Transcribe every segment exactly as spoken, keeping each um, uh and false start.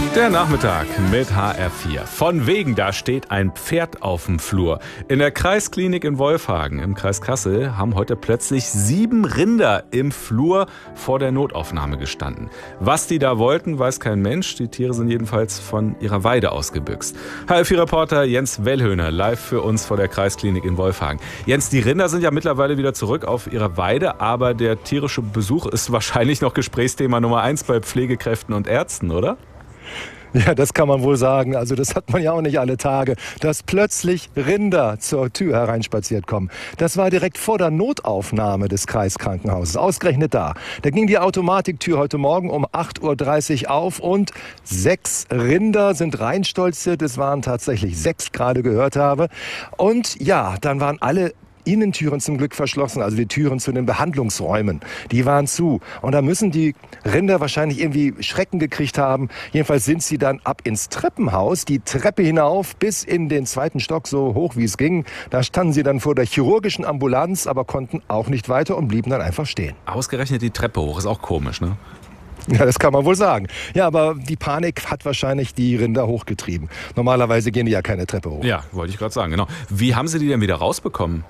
Der Nachmittag mit H R vier. Von wegen, da steht ein Pferd auf dem Flur. In der Kreisklinik in Wolfhagen im Kreis Kassel haben heute plötzlich sieben Rinder im Flur vor der Notaufnahme gestanden. Was die da wollten, weiß kein Mensch. Die Tiere sind jedenfalls von ihrer Weide ausgebüxt. H R vier-Reporter Jens Wellhöhner live für uns vor der Kreisklinik in Wolfhagen. Jens, die Rinder sind ja mittlerweile wieder zurück auf ihrer Weide, aber der tierische Besuch ist wahrscheinlich noch Gesprächsthema Nummer eins bei Pflegekräften und Ärzten, oder? Ja, das kann man wohl sagen. Also das hat man ja auch nicht alle Tage, dass plötzlich Rinder zur Tür hereinspaziert kommen. Das war direkt vor der Notaufnahme des Kreiskrankenhauses, ausgerechnet da. Da ging die Automatiktür heute Morgen um acht Uhr dreißig auf und sechs Rinder sind reinstolziert. Es waren tatsächlich sechs, gerade gehört habe. Und ja, dann waren alle Innentüren zum Glück verschlossen, also die Türen zu den Behandlungsräumen, die waren zu. Und da müssen die Rinder wahrscheinlich irgendwie Schrecken gekriegt haben. Jedenfalls sind sie dann ab ins Treppenhaus, die Treppe hinauf bis in den zweiten Stock, so hoch wie es ging. Da standen sie dann vor der chirurgischen Ambulanz, aber konnten auch nicht weiter und blieben dann einfach stehen. Ausgerechnet die Treppe hoch, ist auch komisch, ne? Ja, das kann man wohl sagen. Ja, aber die Panik hat wahrscheinlich die Rinder hochgetrieben. Normalerweise gehen die ja keine Treppe hoch. Ja, wollte ich gerade sagen, genau. Wie haben Sie die denn wieder rausbekommen?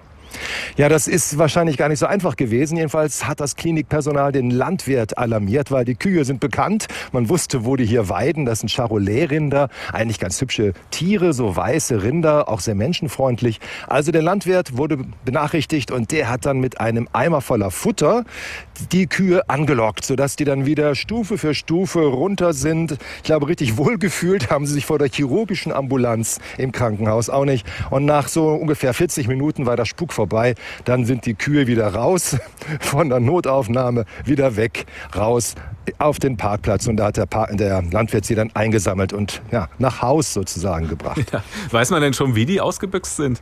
Ja, das ist wahrscheinlich gar nicht so einfach gewesen. Jedenfalls hat das Klinikpersonal den Landwirt alarmiert, weil die Kühe sind bekannt. Man wusste, wo die hier weiden. Das sind Charolais-Rinder, eigentlich ganz hübsche Tiere, so weiße Rinder, auch sehr menschenfreundlich. Also der Landwirt wurde benachrichtigt und der hat dann mit einem Eimer voller Futter die Kühe angelockt, sodass die dann wieder Stufe für Stufe runter sind. Ich glaube, richtig wohlgefühlt haben sie sich vor der chirurgischen Ambulanz im Krankenhaus auch nicht. Und nach so ungefähr vierzig Minuten war der Spuk vorbei. Dann sind die Kühe wieder raus von der Notaufnahme, wieder weg, raus auf den Parkplatz. Und da hat der, pa- der Landwirt sie dann eingesammelt und ja, nach Haus sozusagen gebracht. Ja. Weiß man denn schon, wie die ausgebüxt sind?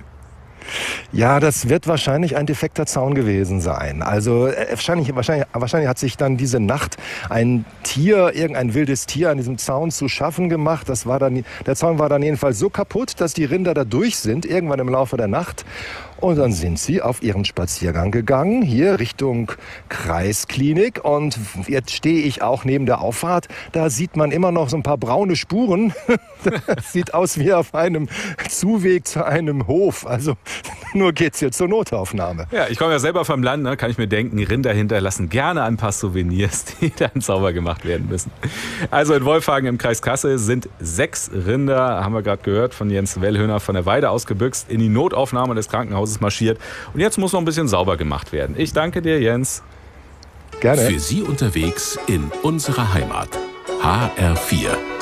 Ja, das wird wahrscheinlich ein defekter Zaun gewesen sein. Also äh, wahrscheinlich, wahrscheinlich, wahrscheinlich hat sich dann diese Nacht ein Tier, irgendein wildes Tier an diesem Zaun zu schaffen gemacht. Das war dann, der Zaun war dann jedenfalls so kaputt, dass die Rinder da durch sind, irgendwann im Laufe der Nacht. Und dann sind sie auf ihren Spaziergang gegangen, hier Richtung Kreisklinik. Und jetzt stehe ich auch neben der Auffahrt. Da sieht man immer noch so ein paar braune Spuren. Das sieht aus wie auf einem Zuweg zu einem Hof. Also nur geht's jetzt zur Notaufnahme. Ja, ich komme ja selber vom Land, ne, kann ich mir denken, Rinder hinterlassen gerne ein paar Souvenirs, die dann sauber gemacht werden müssen. Also in Wolfhagen im Kreis Kassel sind sechs Rinder, haben wir gerade gehört, von Jens Wellhöhner von der Weide ausgebüxt, in die Notaufnahme des Krankenhauses marschiert. Und jetzt muss noch ein bisschen sauber gemacht werden. Ich danke dir, Jens. Gerne. Für Sie unterwegs in unserer Heimat. H R vier.